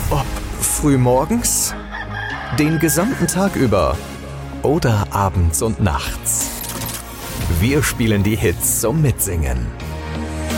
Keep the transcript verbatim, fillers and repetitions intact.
Ob frühmorgens, den gesamten Tag über oder abends und nachts. Wir spielen die Hits zum Mitsingen.